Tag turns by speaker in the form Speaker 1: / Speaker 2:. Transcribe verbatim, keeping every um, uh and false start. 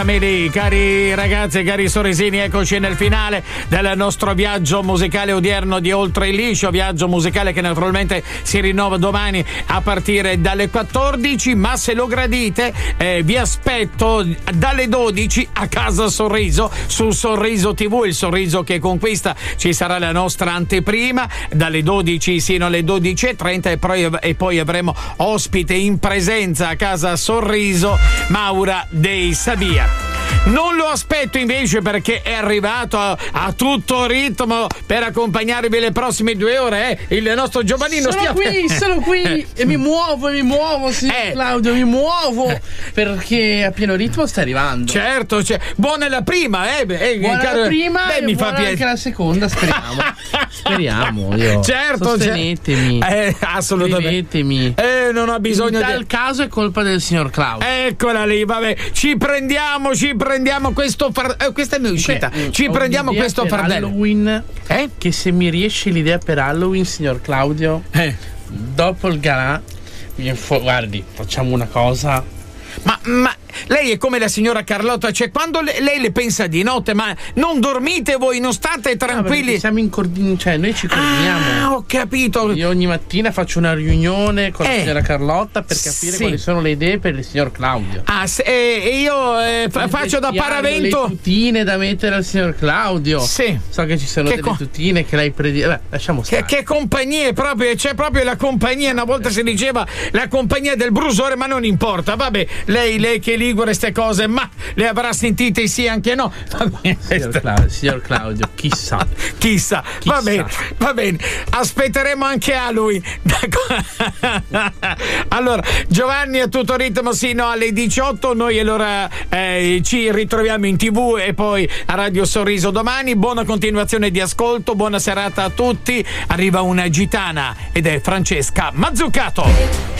Speaker 1: Cari ragazzi e cari sorrisini, eccoci nel finale del nostro viaggio musicale odierno di Oltre il Liscio, viaggio musicale che naturalmente si rinnova domani a partire dalle quattordici, ma se lo gradite eh, vi aspetto dalle dodici a Casa Sorriso su Sorriso tivù, il sorriso che conquista. Ci sarà la nostra anteprima dalle dodici sino alle dodici e trenta e poi, e poi avremo ospite in presenza a Casa Sorriso Maura Dei Sabia. Non lo aspetto invece perché è arrivato a, a tutto ritmo per accompagnarvi le prossime due ore, eh? Il nostro Giovannino.
Speaker 2: Sono
Speaker 1: stia...
Speaker 2: qui, sono qui e mi muovo, e mi muovo, signor eh. Claudio, mi muovo perché a pieno ritmo sta arrivando.
Speaker 1: Certo, cioè, buona la prima, eh? eh
Speaker 2: buona
Speaker 1: caro...
Speaker 2: la prima
Speaker 1: Beh,
Speaker 2: e
Speaker 1: mi
Speaker 2: buona
Speaker 1: fa
Speaker 2: anche la seconda, speriamo. Speriamo, io.
Speaker 1: Certo,
Speaker 2: sostenetemi.
Speaker 1: Eh, assolutamente.
Speaker 2: Scrivetemi.
Speaker 1: Eh, non ho bisogno
Speaker 2: In tal
Speaker 1: di...
Speaker 2: caso è colpa del signor Claudio.
Speaker 1: Eccola lì, vabbè. Ci prendiamo, ci prendiamo questo far... eh, questa è mia uscita.
Speaker 2: Beh,
Speaker 1: ci prendiamo questo
Speaker 2: per
Speaker 1: fardello.
Speaker 2: Halloween,
Speaker 1: eh?
Speaker 2: Che se mi riesce l'idea per Halloween, signor Claudio,
Speaker 1: eh.
Speaker 2: dopo il galà, guardi, facciamo una cosa.
Speaker 1: Ma, ma lei è come la signora Carlotta, cioè quando le, lei le pensa di notte, ma non dormite voi, non state tranquilli?
Speaker 2: No, siamo in coordin- cioè noi ci coordiniamo.
Speaker 1: Ah, ho capito.
Speaker 2: Io ogni mattina faccio una riunione con eh, la signora Carlotta per capire sì. quali sono le idee per il signor Claudio.
Speaker 1: Ah, se, e io eh, fa, faccio da paravento
Speaker 2: le tutine da mettere al signor Claudio.
Speaker 1: Sì.
Speaker 2: So che ci sono che delle co- tutine che lei predi- Beh, lasciamo stare.
Speaker 1: Che, che compagnie proprio, c'è proprio la compagnia, una volta si diceva la compagnia del brusore, ma non importa, vabbè, lei, lei che ligure queste cose, ma le avrà sentite sì anche no.
Speaker 2: Signor Claudio, signor Claudio, chissà.
Speaker 1: Chissà.
Speaker 2: chissà.
Speaker 1: Va bene, va bene. Aspetteremo anche a lui. Allora, Giovanni a tutto ritmo sino alle diciotto. Noi allora eh, ci ritroviamo in tivù e poi a Radio Sorriso domani. Buona continuazione di ascolto, buona serata a tutti. Arriva una gitana ed è Francesca Mazzucato.